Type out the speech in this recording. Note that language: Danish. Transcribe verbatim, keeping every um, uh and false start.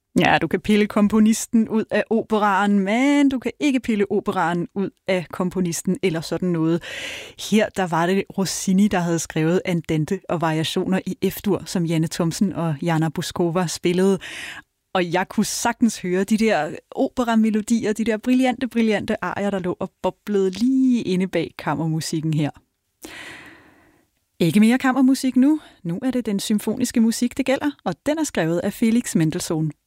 Ja, du kan pille komponisten ud af operaen, men du kan ikke pille operaen ud af komponisten eller sådan noget. Her der var det Rossini, der havde skrevet Andante og variationer i F-dur, som Janne Thomsen og Jana Boskova spillede. Og jeg kunne sagtens høre de der operamelodier, de der brillante, brillante arier, der lå og boblede lige inde bag kammermusikken her. Ikke mere kammermusik nu. Nu er det den symfoniske musik, det gælder, og den er skrevet af Felix Mendelssohn.